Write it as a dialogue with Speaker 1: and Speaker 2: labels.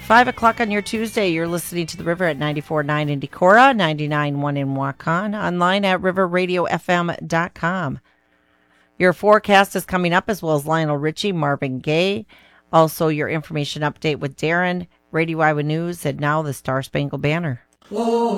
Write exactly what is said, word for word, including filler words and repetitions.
Speaker 1: five o'clock on your Tuesday. You're listening to The River at ninety-four point nine in Decorah, ninety-nine point one in Waukon, online at river radio f m dot com. Your forecast is coming up, as well as Lionel Richie, Marvin Gaye. Also, your information update with Darren, Radio Iowa News, and now the Star Spangled Banner.
Speaker 2: Whoa.